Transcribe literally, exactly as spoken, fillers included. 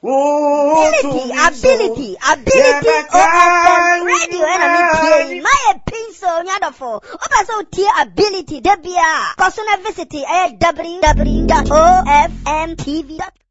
Ability, ability, ability, oh, radio enemy, my pencil, yadafo, opa so tier ability, debia, cause on a visit, w w w dot o f m t v dot com.